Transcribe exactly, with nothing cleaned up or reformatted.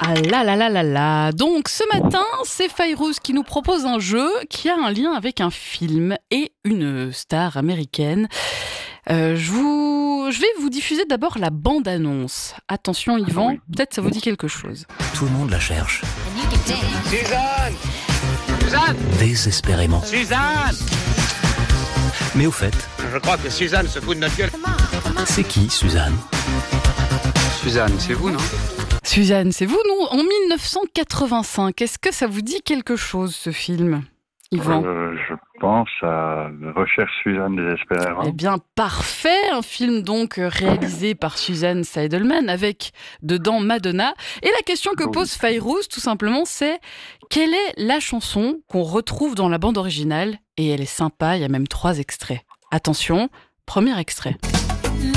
Ah là là là là là. Donc ce matin, c'est Fayrouz qui nous propose un jeu qui a un lien avec un film et une star américaine. Euh, je, vous... je vais vous diffuser d'abord la bande-annonce. Attention Yvan, peut-être ça vous dit quelque chose. Tout le monde la cherche. Suzanne Suzanne Désespérément. Suzanne Mais au fait, Je crois que Suzanne se fout de notre gueule. c'est qui Suzanne? Suzanne, c'est vous, non? Suzanne, c'est vous, nous, en dix-neuf cent quatre-vingt-cinq. Est-ce que ça vous dit quelque chose, ce film, Yvan ? Euh, je pense à Recherche Suzanne désespérément. Eh bien, parfait. Un film donc réalisé par Suzanne Seidelman avec dedans Madonna. Et la question que pose Fayrouz, tout simplement, c'est quelle est la chanson qu'on retrouve dans la bande originale ? Et elle est sympa, il y a même trois extraits. Attention, premier extrait.